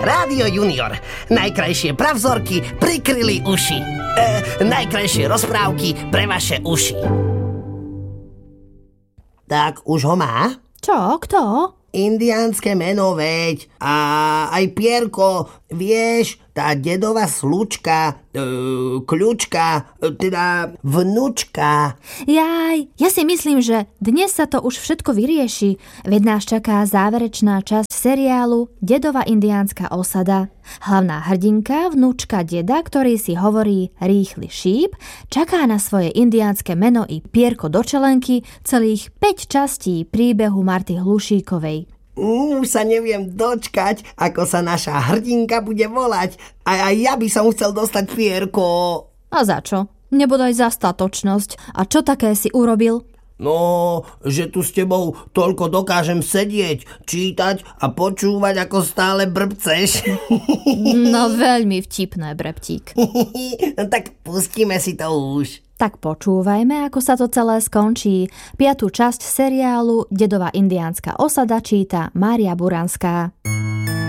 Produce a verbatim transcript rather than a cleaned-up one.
Rádio Junior. Najkrajšie pravzorky prikryli uši. E, najkrajšie rozprávky pre vaše uši. Tak, už ho má? Čo? Kto? Indiánske meno, veď. A aj Pierko, vieš, tá dedová slučka, e, kľučka, e, teda vnúčka. Jaj, ja si myslím, že dnes sa to už všetko vyrieši, veď nás čaká záverečná časť seriálu Dedová indiánska osada. Hlavná hrdinka, vnúčka deda, ktorý si hovorí Rýchly šíp, čaká na svoje indiánske meno i pierko do čelenky celých päť častí príbehu Marty Hlušíkovej. Už sa neviem dočkať, ako sa naša hrdinka bude volať. A aj ja by som chcel dostať pierko. A za čo? Nebodaj za statočnosť. A čo také si urobil? No, že tu s tebou toľko dokážem sedieť, čítať a počúvať, ako stále brbceš. No veľmi vtipné, Breptík. No tak pustíme si to už. Tak počúvajme, ako sa to celé skončí. Piatú časť seriálu Dedová indiánska osada číta Mária Buranská.